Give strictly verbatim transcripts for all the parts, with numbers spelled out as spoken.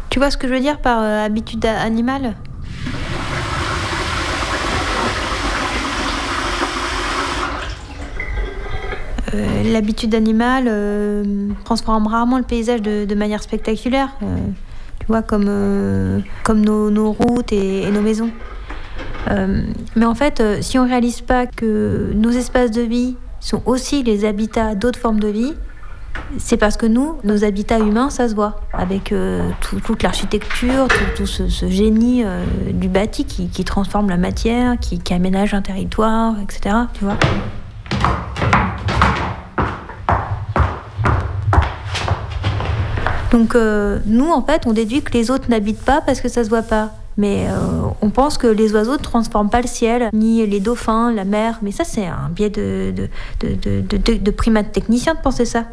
Tu vois ce que je veux dire par euh, habitude a- animale? Euh, L'habitude animale euh, transforme rarement le paysage de, de manière spectaculaire. Euh, tu vois, comme, euh, comme nos, nos routes et, et nos maisons. Euh, mais en fait, euh, si on ne réalise pas que nos espaces de vie sont aussi les habitats d'autres formes de vie, c'est parce que nous, nos habitats humains, ça se voit, avec euh, tout- toute l'architecture, tout, tout ce, ce génie euh, du bâti qui, qui transforme la matière, qui, qui aménage un territoire, et cetera. Tu vois. Donc euh, nous, en fait, on déduit que les autres n'habitent pas parce que ça se voit pas. Mais euh, on pense que les oiseaux ne transforment pas le ciel, ni les dauphins, la mer. Mais ça, c'est un biais de, de, de, de, de, de, de primate technicien de penser ça.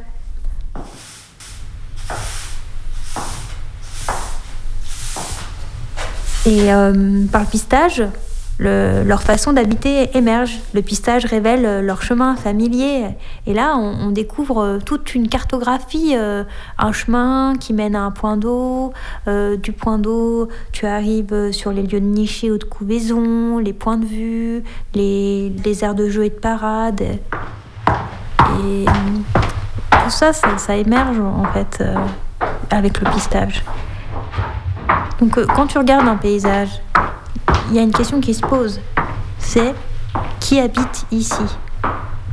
Et euh, par le pistage, le, leur façon d'habiter émerge. Le pistage révèle leur chemin familier. Et là, on, on découvre toute une cartographie, euh, un chemin qui mène à un point d'eau. Euh, du point d'eau, tu arrives sur les lieux de nichée ou de couvaison, les points de vue, les, les aires de jeu et de parade. Et tout ça, ça, ça émerge en fait euh, avec le pistage. Donc euh, quand tu regardes un paysage, il y a une question qui se pose, c'est qui habite ici ?